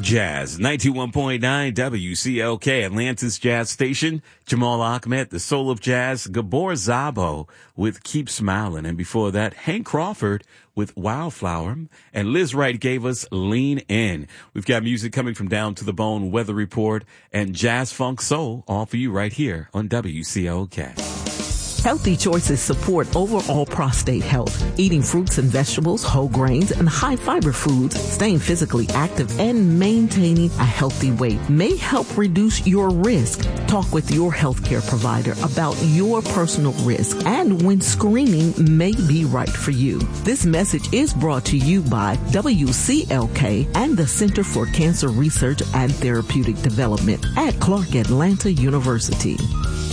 Jazz, 91.9 WCLK, Atlantis Jazz Station. Jamal Ahmed, the soul of jazz. Gabor Szabo with Keep Smiling. And before that, Hank Crawford with Wildflower. And Liz Wright gave us Lean In. We've got music coming from Down to the Bone, Weather Report, and Jazz Funk Soul, all for you right here on WCLK. Healthy choices support overall prostate health. Eating fruits and vegetables, whole grains, and high fiber foods, staying physically active, and maintaining a healthy weight may help reduce your risk. Talk with your healthcare provider about your personal risk and when screening may be right for you. This message is brought to you by WCLK and the Center for Cancer Research and Therapeutic Development at Clark Atlanta University.